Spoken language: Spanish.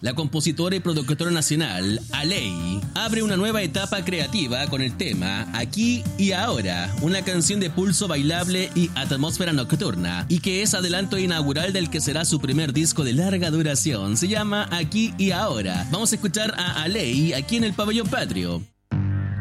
La compositora y productora nacional, Alei, abre una nueva etapa creativa con el tema Aquí y Ahora, una canción de pulso bailable y atmósfera nocturna, y que es adelanto inaugural del que será su primer disco de larga duración. Se llama Aquí y Ahora. Vamos a escuchar a Alei aquí en el Pabellón Patrio.